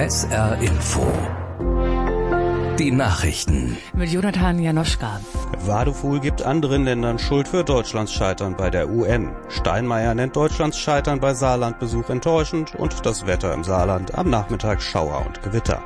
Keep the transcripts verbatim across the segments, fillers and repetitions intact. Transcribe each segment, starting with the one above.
S R Info. Die Nachrichten. Mit Jonathan Janoschka. Wadefuhl gibt anderen Ländern Schuld für Deutschlands Scheitern bei der U N. Steinmeier nennt Deutschlands Scheitern bei Saarlandbesuch enttäuschend und das Wetter im Saarland am Nachmittag Schauer und Gewitter.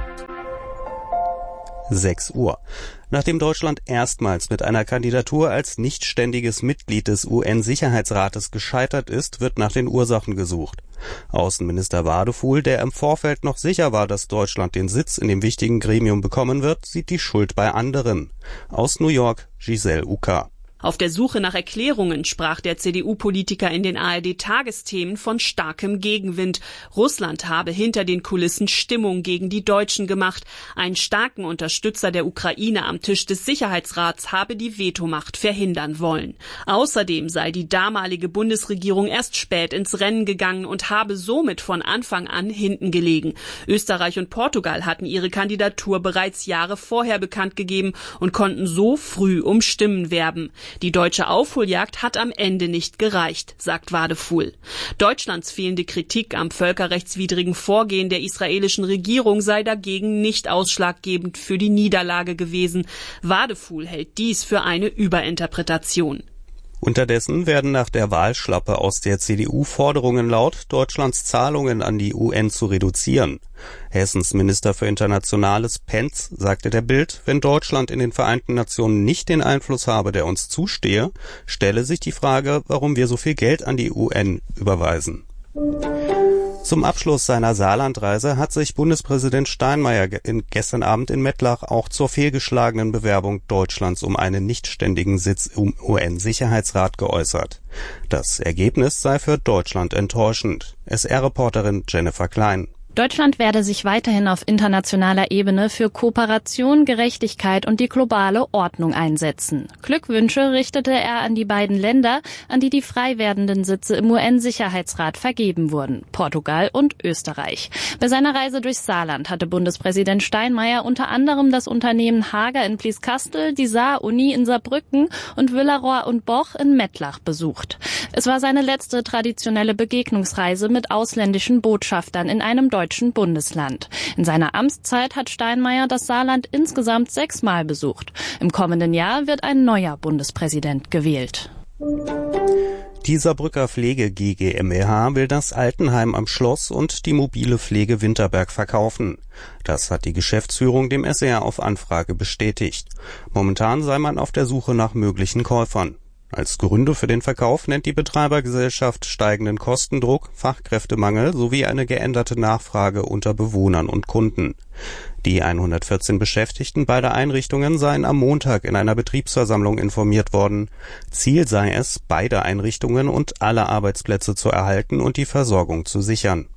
sechs Uhr. Nachdem Deutschland erstmals mit einer Kandidatur als nichtständiges Mitglied des U N-Sicherheitsrates gescheitert ist, wird nach den Ursachen gesucht. Außenminister Wadefuhl, der im Vorfeld noch sicher war, dass Deutschland den Sitz in dem wichtigen Gremium bekommen wird, sieht die Schuld bei anderen. Aus New York, Giselle Uka. Auf der Suche nach Erklärungen sprach der C D U-Politiker in den A R D-Tagesthemen von starkem Gegenwind. Russland habe hinter den Kulissen Stimmung gegen die Deutschen gemacht. Einen starken Unterstützer der Ukraine am Tisch des Sicherheitsrats habe die Vetomacht verhindern wollen. Außerdem sei die damalige Bundesregierung erst spät ins Rennen gegangen und habe somit von Anfang an hinten gelegen. Österreich und Portugal hatten ihre Kandidatur bereits Jahre vorher bekannt gegeben und konnten so früh um Stimmen werben. Die deutsche Aufholjagd hat am Ende nicht gereicht, sagt Wadefuhl. Deutschlands fehlende Kritik am völkerrechtswidrigen Vorgehen der israelischen Regierung sei dagegen nicht ausschlaggebend für die Niederlage gewesen. Wadefuhl hält dies für eine Überinterpretation. Unterdessen werden nach der Wahlschlappe aus der C D U Forderungen laut, Deutschlands Zahlungen an die U N zu reduzieren. Hessens Minister für Internationales Pentz sagte der Bild, wenn Deutschland in den Vereinten Nationen nicht den Einfluss habe, der uns zustehe, stelle sich die Frage, warum wir so viel Geld an die U N überweisen. Zum Abschluss seiner Saarlandreise hat sich Bundespräsident Steinmeier gestern Abend in Mettlach auch zur fehlgeschlagenen Bewerbung Deutschlands um einen nichtständigen Sitz im U N-Sicherheitsrat geäußert. Das Ergebnis sei für Deutschland enttäuschend. S R-Reporterin Jennifer Klein. Deutschland werde sich weiterhin auf internationaler Ebene für Kooperation, Gerechtigkeit und die globale Ordnung einsetzen. Glückwünsche richtete er an die beiden Länder, an die die frei werdenden Sitze im U N-Sicherheitsrat vergeben wurden, Portugal und Österreich. Bei seiner Reise durchs Saarland hatte Bundespräsident Steinmeier unter anderem das Unternehmen Hager in Blieskastel, die Saar-Uni in Saarbrücken und Willeroy und Boch in Mettlach besucht. Es war seine letzte traditionelle Begegnungsreise mit ausländischen Botschaftern in einem deutschen Bundesland. In seiner Amtszeit hat Steinmeier das Saarland insgesamt sechsmal besucht. Im kommenden Jahr wird ein neuer Bundespräsident gewählt. Die Saarbrücker Pflege G G m H will das Altenheim am Schloss und die mobile Pflege Winterberg verkaufen. Das hat die Geschäftsführung dem S R auf Anfrage bestätigt. Momentan sei man auf der Suche nach möglichen Käufern. Als Gründe für den Verkauf nennt die Betreibergesellschaft steigenden Kostendruck, Fachkräftemangel sowie eine geänderte Nachfrage unter Bewohnern und Kunden. Die hundertvierzehn Beschäftigten beider Einrichtungen seien am Montag in einer Betriebsversammlung informiert worden. Ziel sei es, beide Einrichtungen und alle Arbeitsplätze zu erhalten und die Versorgung zu sichern.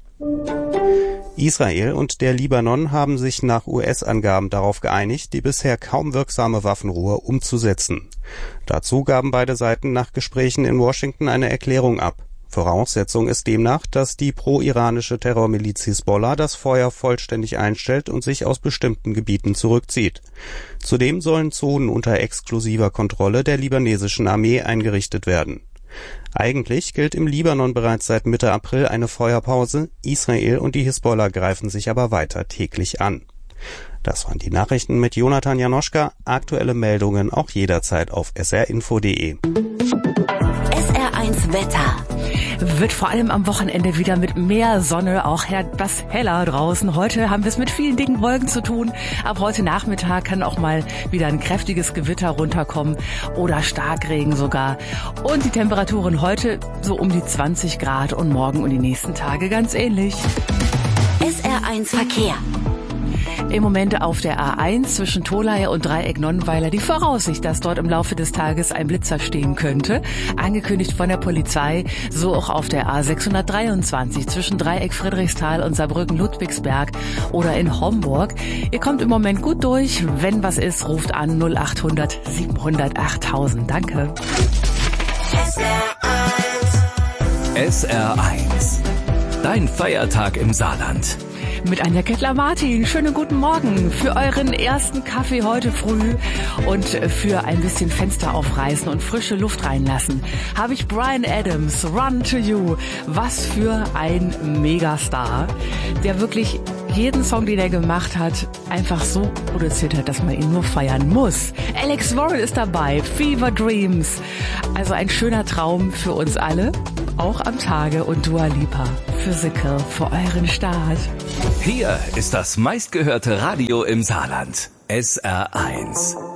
Israel und der Libanon haben sich nach U S-Angaben darauf geeinigt, die bisher kaum wirksame Waffenruhe umzusetzen. Dazu gaben beide Seiten nach Gesprächen in Washington eine Erklärung ab. Voraussetzung ist demnach, dass die pro-iranische Terrormiliz Hisbollah das Feuer vollständig einstellt und sich aus bestimmten Gebieten zurückzieht. Zudem sollen Zonen unter exklusiver Kontrolle der libanesischen Armee eingerichtet werden. Eigentlich gilt im Libanon bereits seit Mitte April eine Feuerpause, Israel und die Hisbollah greifen sich aber weiter täglich an. Das waren die Nachrichten mit Jonathan Janoschka. Aktuelle Meldungen auch jederzeit auf s r info punkt d e. S R eins Wetter. Wird vor allem am Wochenende wieder mit mehr Sonne auch etwas heller draußen. Heute haben wir es mit vielen dicken Wolken zu tun. Ab heute Nachmittag kann auch mal wieder ein kräftiges Gewitter runterkommen oder Starkregen sogar. Und die Temperaturen heute so um die zwanzig Grad und morgen und die nächsten Tage ganz ähnlich. S R eins Verkehr. Im Moment auf der A eins zwischen Tholey und Dreieck-Nonnweiler die Voraussicht, dass dort im Laufe des Tages ein Blitzer stehen könnte. Angekündigt von der Polizei, so auch auf der A sechshundertdreiundzwanzig zwischen Dreieck Friedrichsthal und Saarbrücken-Ludwigsberg oder in Homburg. Ihr kommt im Moment gut durch. Wenn was ist, ruft an null achthundert siebenhundert achttausend. Danke. S R eins. S R eins. Dein Feiertag im Saarland. Mit Anja Kettler-Martin. Schönen guten Morgen für euren ersten Kaffee heute früh und für ein bisschen Fenster aufreißen und frische Luft reinlassen. Habe ich Bryan Adams, Run to You. Was für ein Megastar, der wirklich jeden Song, den er gemacht hat, einfach so produziert hat, dass man ihn nur feiern muss. Alex Warren ist dabei, Fever Dreams. Also ein schöner Traum für uns alle, auch am Tage. Und Dua Lipa, Physical, für euren Start. Hier ist das meistgehörte Radio im Saarland. S R eins.